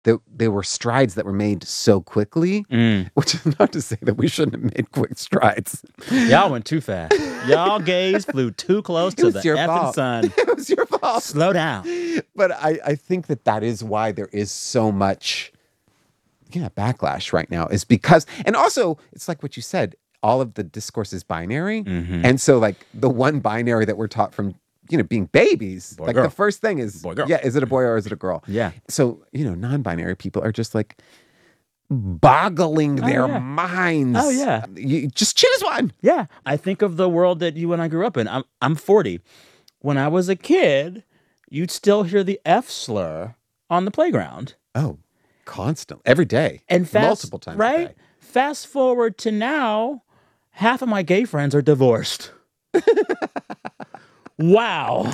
they were strides that were made so quickly, which is not to say that we shouldn't have made quick strides. Y'all went too fast. Y'all gays flew too close to the your effing fault. sun. It was your fault. Slow down. But I think that is why there is so much backlash right now, is because, and also it's like what you said, all of the discourse is binary. And so like the one binary that we're taught from, being babies, Boy, like girl. the first thing is, Boy, girl. is it a boy or is it a girl? Yeah. So, non-binary people are just like boggling their yeah. minds. Oh, yeah. You just choose one. Yeah. I think of the world that you and I grew up in. I'm 40. When I was a kid, you'd still hear the F slur on the playground. Oh, constantly. Every day. And multiple times a day. Fast forward to now, half of my gay friends are divorced. Wow.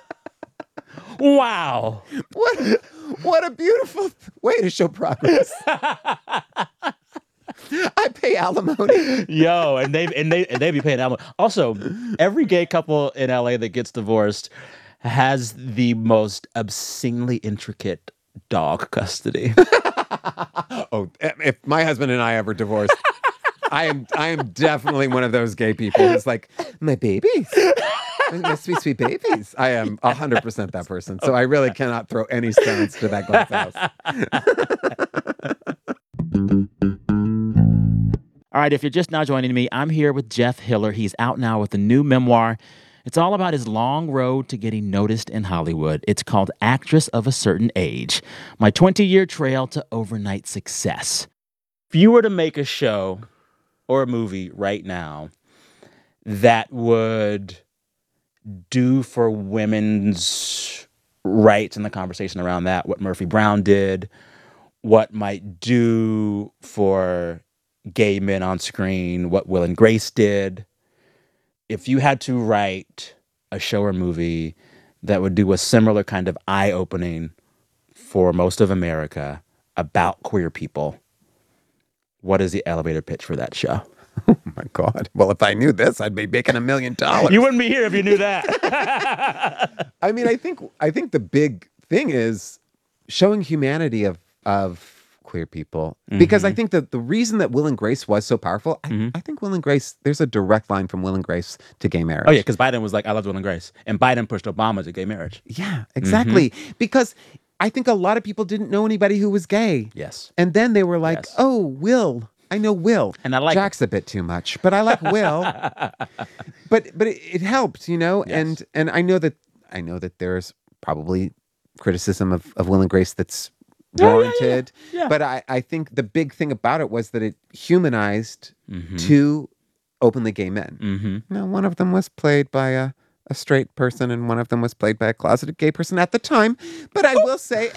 Wow. What a beautiful way to show progress. I pay alimony. Yo, and they be paying alimony. Also, every gay couple in LA that gets divorced has the most obscenely intricate dog custody. Oh, if my husband and I ever divorced, I am definitely one of those gay people who's like, my babies. My sweet, sweet babies. I am 100% that person. So I really cannot throw any stones to that glass house. All right, if you're just now joining me, I'm here with Jeff Hiller. He's out now with a new memoir. It's all about his long road to getting noticed in Hollywood. It's called Actress of a Certain Age, my 20-year trail to overnight success. If you were to make a show or a movie right now that would do for women's rights and the conversation around that, what Murphy Brown did, what might do for gay men on screen, what Will and Grace did. If you had to write a show or movie that would do a similar kind of eye-opening for most of America about queer people, what is the elevator pitch for that show? Oh my God. Well, if I knew this, I'd be making $1 million. You wouldn't be here if you knew that. I mean, I think the big thing is showing humanity of queer people, because I think that the reason that Will and Grace was so powerful, I think Will and Grace, there's a direct line from Will and Grace to gay marriage. Oh yeah, because Biden was like, I love Will and Grace, and Biden pushed Obama to gay marriage. Yeah, exactly. Because I think a lot of people didn't know anybody who was gay. Yes. And then they were like, Yes. oh, Will. I know Will. And I like Jack's a bit too much, but I like Will. But it helped, Yes. and I know that there's probably criticism of Will and Grace that's warranted. Yeah. But I think the big thing about it was that it humanized two openly gay men. Now, one of them was played by a straight person, and one of them was played by a closeted gay person at the time. But I will say,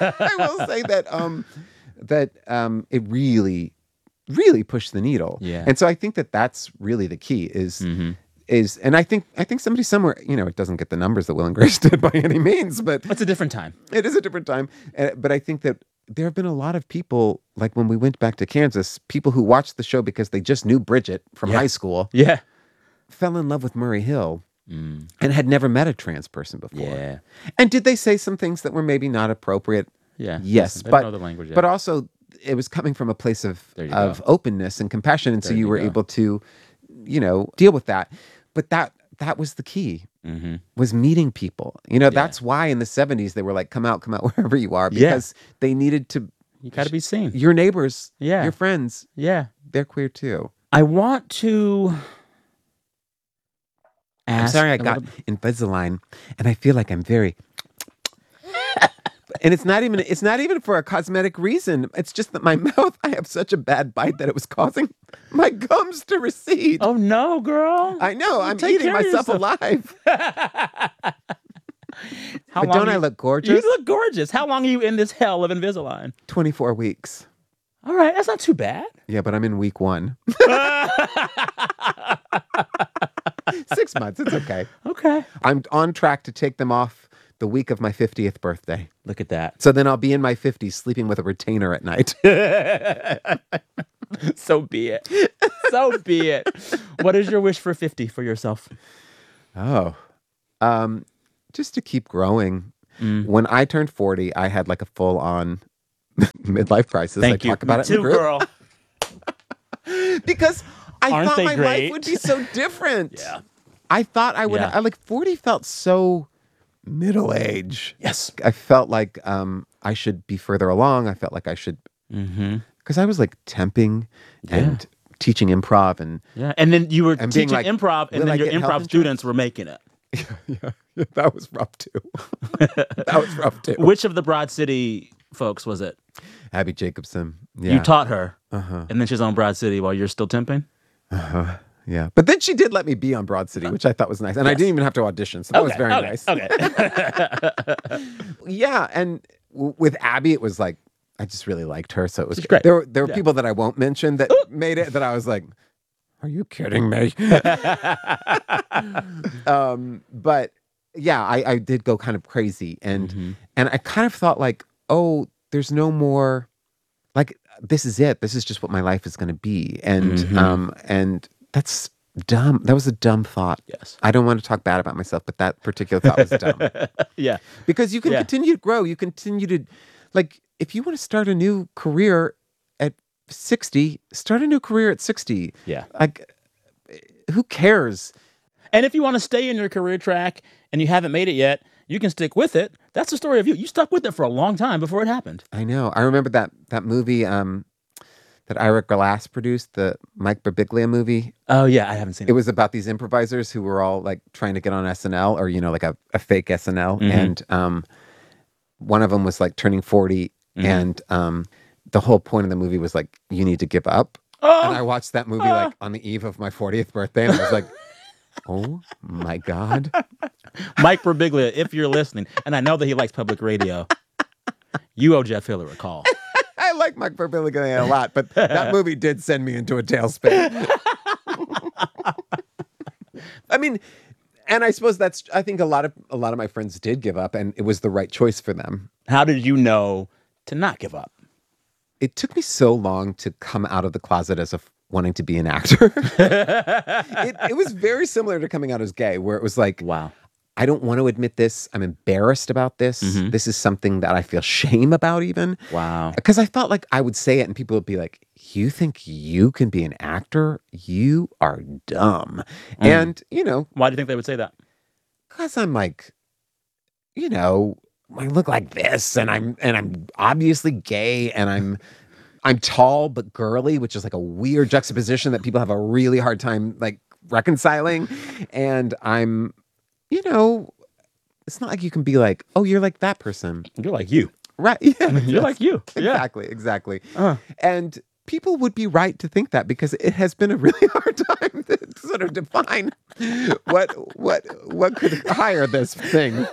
that it really, really pushed the needle. Yeah. And so I think that that's really the key is, and I think somebody somewhere, it doesn't get the numbers that Will and Grace did by any means, but It's a different time. it is a different time. But I think that there have been a lot of people, like when we went back to Kansas, people who watched the show because they just knew Bridget from high school, Yeah. fell in love with Murray Hill and had never met a trans person before. Yeah. And did they say some things that were maybe not appropriate? Yeah. Yes, They don't but know the language yet. but also it was coming from a place of There you go. openness and compassion, and so There you you were go. able to, deal with that. But that was the key, was meeting people. That's why in the 70s they were like, come out wherever you are, Yeah. because they needed to. You got to be seen. Your neighbors, Yeah. your friends, Yeah. they're queer too. I want to I'm ask. sorry I a got little- Invisalign, and I feel like I'm very. And it's not even for a cosmetic reason. It's just that my mouth, I have such a bad bite that it was causing my gums to recede. Oh no, girl. I know, I'm take eating care of myself yourself. alive. How But long don't I you- look gorgeous? You look gorgeous. How long are you in this hell of Invisalign? 24 weeks. All right, that's not too bad. Yeah, but I'm in week 1. 6 months, it's okay. Okay. I'm on track to take them off the week of my 50th birthday. Look at that. So then I'll be in my 50s sleeping with a retainer at night. So be it. So be it. What is your wish for 50 for yourself? Oh, just to keep growing. When I turned 40, I had like a full-on midlife crisis. Thank I you. talk about Me it in the too, group. girl. Because I Aren't thought they my great? life would be so different. Yeah. I thought I would. Yeah. I, like 40 felt so middle age. Yes. I felt like I should be further along. I felt like I should, because I was like temping and teaching improv and Yeah. And then you were And being teaching like, improv, and will then I your get health improv insurance? students were making it. yeah, that was rough too. That was rough too. Which of the Broad City folks was it? Abby Jacobson. Yeah. You taught her, and then she's on Broad City while you're still temping? Yeah. But then she did let me be on Broad City, which I thought was nice. And I didn't even have to audition. So that was very nice. Okay. Yeah. And with Abby, it was like, I just really liked her. So it was She's great. There were people that I won't mention that made it that I was like, are you kidding me? But yeah, I did go kind of crazy. And I kind of thought like, oh, there's no more, like, this is it. This is just what my life is going to be. And that's dumb. That was a dumb thought. Yes. I don't want to talk bad about myself, but that particular thought was dumb. Yeah. Because you can continue to grow. You continue to, like, if you want to start a new career at 60, start a new career at 60. Yeah. Like, who cares? And if you want to stay in your career track and you haven't made it yet, you can stick with it. That's the story of you. You stuck with it for a long time before it happened. I know. I remember that movie that Ira Glass produced, the Mike Birbiglia movie. Oh, yeah. I haven't seen It was about these improvisers who were all like trying to get on SNL or, like a fake SNL. And one of them was like turning 40. And the whole point of the movie was like, you need to give up. And I watched that movie like on the eve of my 40th birthday. And I was like, oh my God. Mike Birbiglia, if you're listening, and I know that he likes public radio, you owe Jeff Hiller a call. I like Mike Birbiglia a lot, but that movie did send me into a tailspin. I mean, and I suppose I think a lot of my friends did give up, and it was the right choice for them. How did you know to not give up? It took me so long to come out of the closet as wanting to be an actor. It was very similar to coming out as gay, where it was like, Wow. I don't want to admit this. I'm embarrassed about this. This is something that I feel shame about even. Wow. Because I felt like I would say it and people would be like, you think you can be an actor? You are dumb. And, Why do you think they would say that? because I'm like, I look like this and I'm obviously gay and I'm tall but girly, which is like a weird juxtaposition that people have a really hard time like reconciling. And I'm, it's not like you can be like, oh, you're like that person. You're like you. Right. Yeah. You're like you. Yeah. Exactly. And people would be right to think that because it has been a really hard time to sort of define what could hire this thing,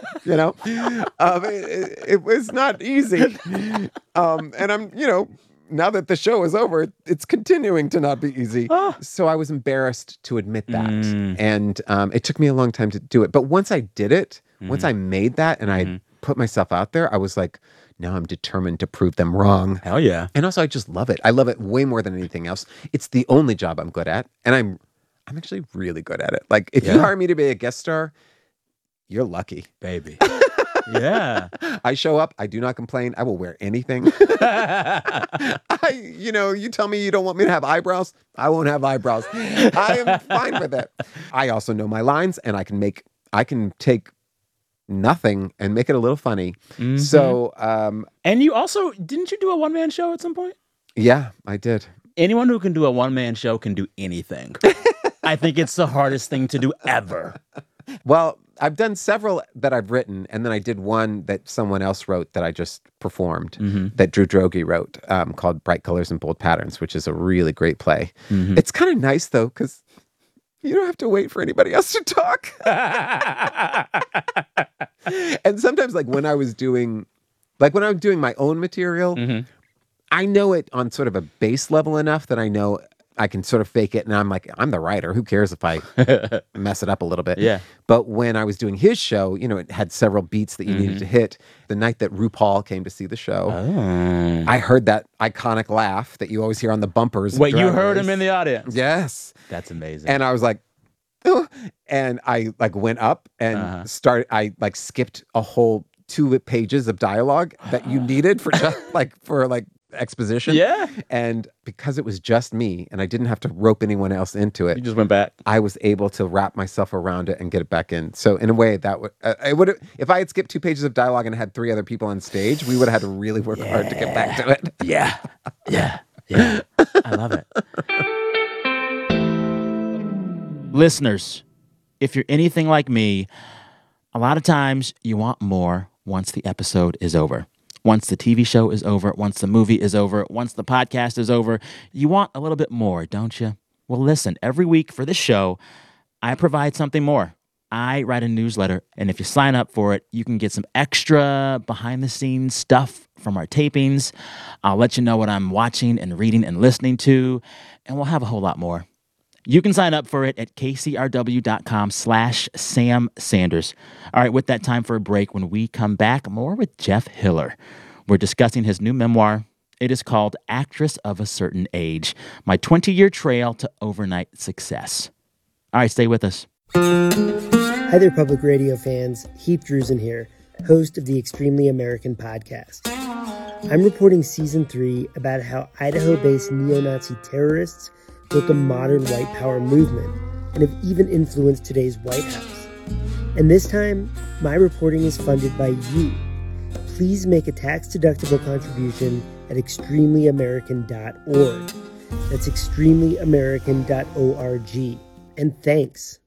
it was not easy. And I'm, now that the show is over, it's continuing to not be easy. So I was embarrassed to admit that. And it took me a long time to do it. But once I did it, once I made that and I put myself out there, I was like, now I'm determined to prove them wrong. Hell yeah. And also I just love it. I love it way more than anything else. It's the only job I'm good at. And I'm actually really good at it. Like if you hire me to be a guest star, you're lucky. Baby. Yeah. I show up. I do not complain. I will wear anything. You tell me you don't want me to have eyebrows. I won't have eyebrows. I am fine with it. I also know my lines and I can take nothing and make it a little funny. So, and you also, didn't you do a one-man show at some point? Yeah, I did. Anyone who can do a one-man show can do anything. I think it's the hardest thing to do ever. Well, I've done several that I've written, and then I did one that someone else wrote that I just performed, that Drew Droege wrote, called Bright Colors and Bold Patterns, which is a really great play. It's kind of nice, though, because you don't have to wait for anybody else to talk. And sometimes, like when I'm doing my own material, I know it on sort of a base level enough that I know I can sort of fake it. And I'm like, I'm the writer. Who cares if I mess it up a little bit? Yeah. But when I was doing his show, it had several beats that you needed to hit. The night that RuPaul came to see the show, I heard that iconic laugh that you always hear on the bumpers. Wait, you heard him in the audience? Yes. That's amazing. And I was like, oh. And I like went up and started, I like skipped a whole 2 pages of dialogue that you needed for just for exposition. Yeah. And because it was just me and I didn't have to rope anyone else into it, You just went back. I was able to wrap myself around it and get it back in. So in a way, that would I would if I had skipped 2 pages of dialogue and had 3 other people on stage, we would have had to really work hard to get back to it. Yeah. I love it. Listeners, if you're anything like me, a lot of times you want more once the episode is over. Once the TV show is over, once the movie is over, once the podcast is over, you want a little bit more, don't you? Well, listen, every week for this show, I provide something more. I write a newsletter, and if you sign up for it, you can get some extra behind-the-scenes stuff from our tapings. I'll let you know what I'm watching and reading and listening to, and we'll have a whole lot more. You can sign up for it at kcrw.com/Sam Sanders. All right, with that, time for a break. When we come back, more with Jeff Hiller. We're discussing his new memoir. It is called Actress of a Certain Age, My 20-Year Trail to Overnight Success. All right, stay with us. Hi there, public radio fans. Heath Drusen here, host of the Extremely American podcast. I'm reporting Season 3 about how Idaho-based neo-Nazi terrorists built a modern white power movement and have even influenced today's White House. And this time, my reporting is funded by you. Please make a tax-deductible contribution at extremelyamerican.org. That's extremelyamerican.org. And thanks.